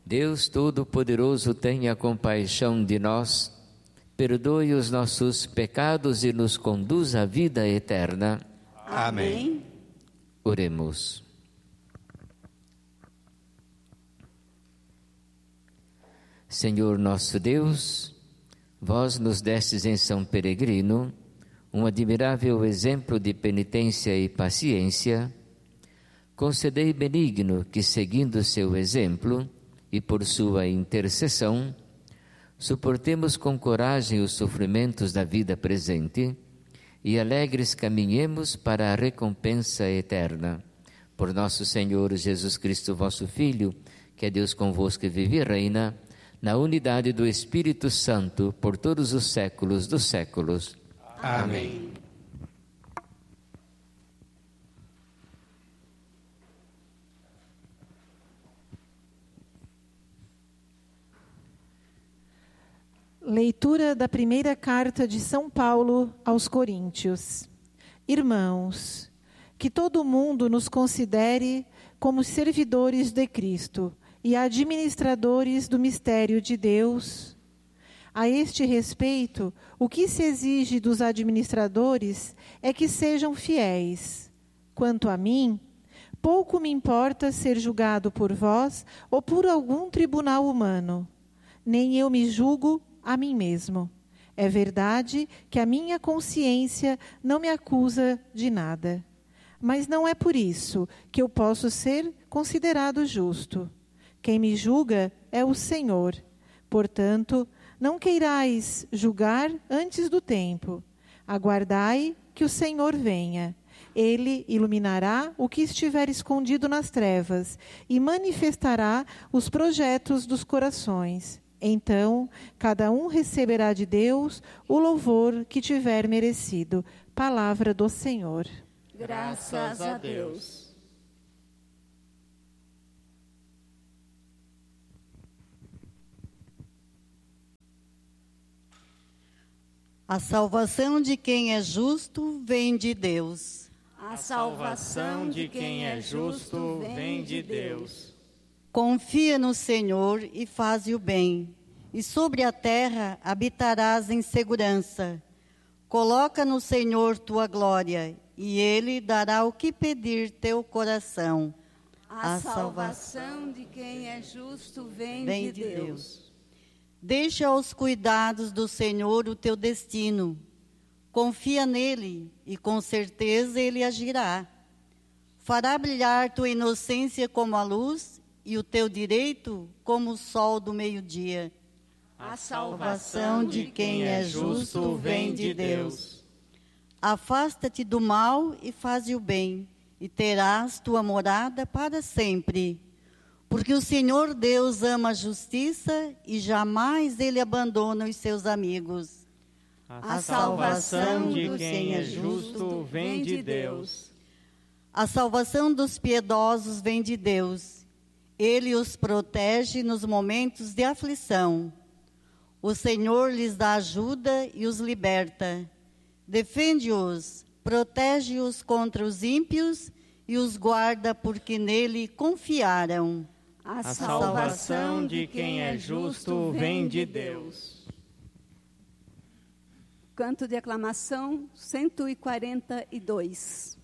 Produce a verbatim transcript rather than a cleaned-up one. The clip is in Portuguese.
Deus Todo-Poderoso, tenha compaixão de nós, perdoe os nossos pecados e nos conduz à vida eterna. Amém. Oremos. Senhor nosso Deus, vós nos destes em São Peregrino um admirável exemplo de penitência e paciência. Concedei benigno que, seguindo seu exemplo e por sua intercessão, suportemos com coragem os sofrimentos da vida presente e alegres caminhemos para a recompensa eterna. Por nosso Senhor Jesus Cristo, vosso Filho, que é Deus convosco e vive e reina, na unidade do Espírito Santo, por todos os séculos dos séculos. Amém. Leitura da primeira carta de São Paulo aos Coríntios. Irmãos, que todo mundo nos considere como servidores de Cristo e administradores do mistério de Deus. A este respeito, o que se exige dos administradores é que sejam fiéis. Quanto a mim, pouco me importa ser julgado por vós ou por algum tribunal humano. Nem eu me julgo a mim mesmo. É verdade que a minha consciência não me acusa de nada. Mas não é por isso que eu posso ser considerado justo. Quem me julga é o Senhor. Portanto, não queirais julgar antes do tempo. Aguardai que o Senhor venha. Ele iluminará o que estiver escondido nas trevas e manifestará os projetos dos corações. Então, cada um receberá de Deus o louvor que tiver merecido. Palavra do Senhor. Graças a Deus. A salvação de quem é justo vem de Deus. A salvação de quem é justo vem de Deus. Confia no Senhor e faze o bem, e sobre a terra habitarás em segurança. Coloca no Senhor tua glória, e Ele dará o que pedir teu coração. A, a salvação de quem é justo vem, vem de, de Deus. Deus. Deixa aos cuidados do Senhor o teu destino. Confia nele, e com certeza Ele agirá. Fará brilhar tua inocência como a luz, e o teu direito como o sol do meio-dia. A salvação de quem é justo vem de Deus. Afasta-te do mal e faze o bem, e terás tua morada para sempre. Porque o Senhor Deus ama a justiça e jamais Ele abandona os seus amigos. A salvação de quem é justo vem de Deus. A salvação dos piedosos vem de Deus. Ele os protege nos momentos de aflição. O Senhor lhes dá ajuda e os liberta. Defende-os, protege-os contra os ímpios e os guarda porque nele confiaram. A salvação de quem é justo vem de Deus. Canto de aclamação cento e quarenta e dois.